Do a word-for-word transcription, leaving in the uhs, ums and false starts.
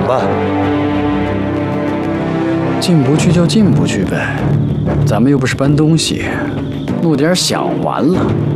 办？ 进不去就进不去呗，咱们又不是搬东西，弄点响完了。